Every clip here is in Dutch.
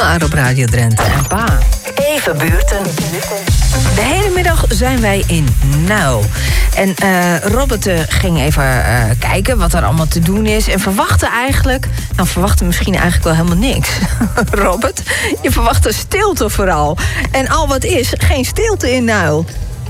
maar op Radio Drenthe en Pa. Even buurten. De hele middag zijn wij in Nuil. En Robert ging even kijken wat er allemaal te doen is. En verwachtte misschien eigenlijk wel helemaal niks. Robert, je verwachtte stilte vooral. En al wat is, geen stilte in Nuil.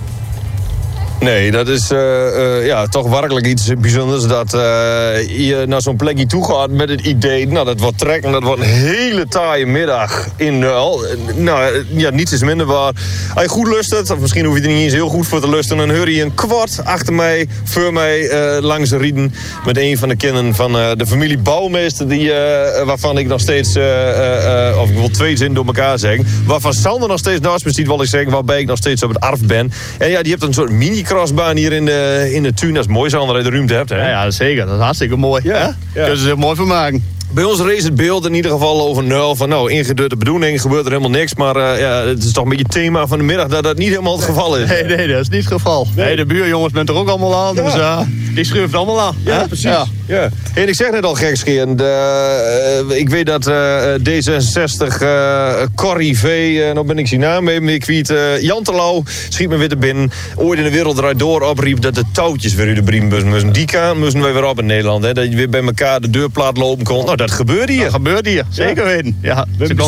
Nee, dat is toch werkelijk iets bijzonders. Dat je naar zo'n plekje toe gaat met het idee... Nou, dat wordt trekken, dat wordt een hele taaie middag in Nuil. Nou, ja, niets is minder waar. Als je goed lustert, of misschien hoef je er niet eens heel goed voor te lusten... dan hoor je een kwart achter mij, voor mij, langs rieden... met een van de kinderen van de familie Bouwmeester... waarvan ik nog steeds, of ik wil twee zinnen door elkaar zeggen... waarvan Sander nog steeds naast me ziet, wil ik zeggen... waarbij ik nog steeds op het arf ben. En ja, die hebt een soort mini-crossbaan hier in de tuin. Dat is mooi, Sander, dat je de ruimte hebt, hè? Ja, zeker. Dat is hartstikke mooi. Ja. Kunnen ze er mooi van maken. Bij ons race het beeld in ieder geval over Nuil. Van nou, ingedrutte bedoeling, gebeurt er helemaal niks. Maar het is toch een beetje het thema van de middag dat dat niet helemaal het geval is. Nee, dat is niet het geval. Nee, de buurjongens bent er ook allemaal aan. Ja. Dus die schuift allemaal aan. Ja, precies. Ja. En ik zeg net al gekscherend. Ik weet dat D66 Corrie V, nou ben ik zijn naam mee, ik weet Jan Terlouw, schiet me weer te binnen. Ooit in de wereld draait door opriep dat de touwtjes weer uit de briem moesten. Die kant moesten wij weer op in Nederland. Hè, dat je weer bij elkaar de deurplaat lopen kon. Nou, dat gebeurt hier. Dat gebeurt hier, zeker weten. Ja,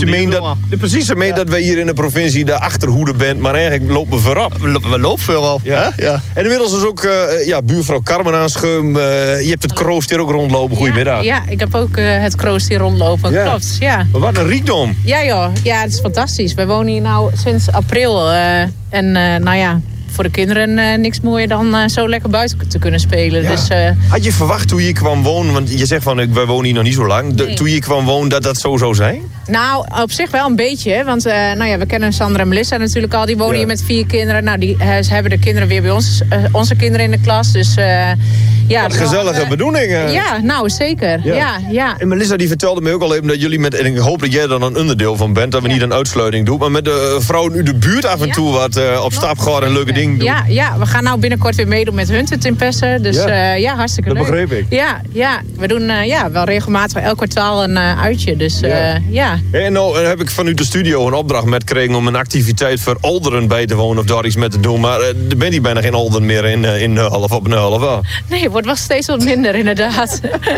ze meen dat wij hier in de provincie de achterhoede bent, maar eigenlijk lopen we voorop. We lopen vooral. Ja. En inmiddels is ook buurvrouw Carmen aanschuim. Je hebt het kroost hier ook rondlopen. Goedemiddag. Ja, ik heb ook het kroost hier rondlopen. Ja. Klopt, ja. Maar wat een rijkdom. Ja joh, ja, het is fantastisch. We wonen hier nou sinds april. Voor de kinderen niks mooier dan zo lekker buiten te kunnen spelen. Ja. Dus, had je verwacht toen je kwam wonen, want je zegt van wij wonen hier nog niet zo lang. Nee. Toen je kwam wonen dat zo zou zijn? Nou, op zich wel een beetje. Want we kennen Sandra en Melissa natuurlijk al. Die wonen hier met 4 kinderen. Nou, die hebben de kinderen weer bij ons. Onze kinderen in de klas. Dus wat gezellige bedoeling. Ja, nou zeker. Ja. En Melissa die vertelde me ook al even dat jullie en ik hoop dat jij er dan een onderdeel van bent. Dat we niet een uitsluiting doen. Maar met de vrouwen uit de buurt af en toe wat op stap gaan en leuke dingen doen. Ja, we gaan nou binnenkort weer meedoen met Huntentimpessen. Dus hartstikke leuk. Dat begreep ik. Ja. We doen wel regelmatig elk kwartaal een uitje. Dus En nou heb ik van u de studio een opdracht met gekregen om een activiteit voor ouderen bij te wonen of daar iets mee te doen. Maar er bent hier bijna geen ouderen meer in half op Nuil, of wel? Nee, het wordt wel steeds wat minder inderdaad.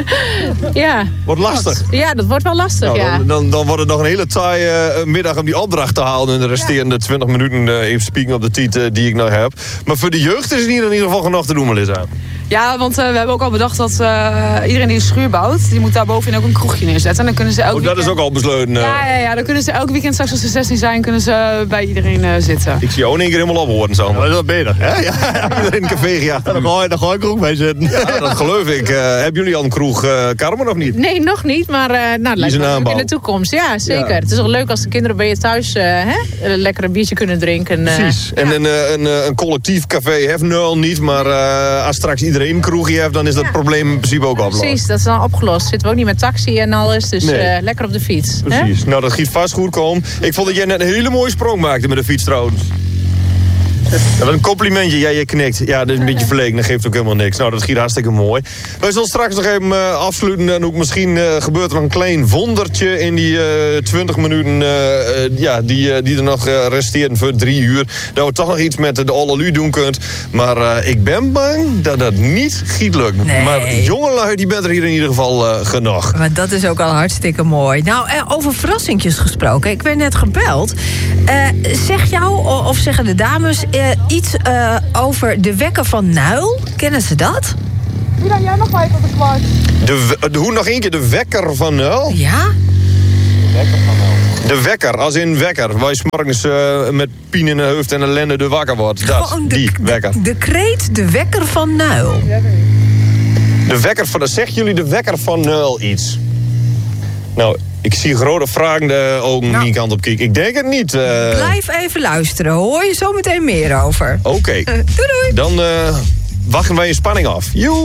Ja. Wordt lastig. Ja, dat wordt wel lastig, Dan wordt het nog een hele taaie middag om die opdracht te halen in de resterende 20 minuten even spieken op de tijd die ik nog heb. Maar voor de jeugd is er hier in ieder geval genoeg te doen, Melissa. Ja, want we hebben ook al bedacht dat iedereen die een schuur bouwt, die moet daar bovenin ook een kroegje neerzetten. En dan kunnen ze elk weekend... dat is ook al besloten. Ja, dan kunnen ze elk weekend straks als ze 16 zijn, kunnen ze bij iedereen zitten. Ik zie jou in één keer helemaal ophoren, Sander. Dat is wel beter. Hè? Ja. Iedereen een café, ja. Dan ga je een kroeg bij zitten. Ja, dat geloof ik. Hebben jullie al een kroeg, Carmen, of niet? Nee, nog niet, maar lijkt me ook in de toekomst. Ja, zeker. Ja. Het is wel leuk als de kinderen bij je thuis lekker een biertje kunnen drinken. Precies. En een collectief café heeft Nuil niet, maar als straks iedereen een kroegje heeft, dan is dat probleem in principe ook opgelost. Precies, dat is dan opgelost. Zitten we ook niet met taxi en alles, dus lekker op de fiets. Precies. Nou, dat giet vast goed komen. Ik vond dat jij net een hele mooie sprong maakte met de fiets trouwens. Wat een complimentje. Ja, je knikt. Ja, dat is een beetje verlegen. Dat geeft ook helemaal niks. Nou, dat giet hartstikke mooi. Wij zullen straks nog even afsluiten. En ook misschien gebeurt er nog een klein wondertje in die 20 minuten die er nog resteren voor 3 uur. Dat we toch nog iets met de Allelu doen kunt. Maar ik ben bang dat dat niet giet lukt. Nee. Maar jongelui, die bent er hier in ieder geval genoeg. Maar dat is ook al hartstikke mooi. Nou, over verrassingjes gesproken. Ik werd net gebeld. Zeg jou, of zeggen de dames... iets over de wekker van Nuil. Kennen ze dat? Wie dan jij nog maar even op de kwart? Hoe nog één keer de wekker van Nuil? Ja? De wekker van Nuil. De wekker, als in wekker. Waar je 's morgens met pien in de hoofd en ellende de wakker wordt. Die wekker. De kreet de wekker van Nuil. De wekker van... Zeggen jullie de wekker van Nuil iets? Nou... Ik zie grote vragende ogen die kant op kijken. Ik denk het niet. Blijf even luisteren. Hoor je zo meteen meer over. Oké. Doei doei. Dan wachten wij in spanning af. Joe.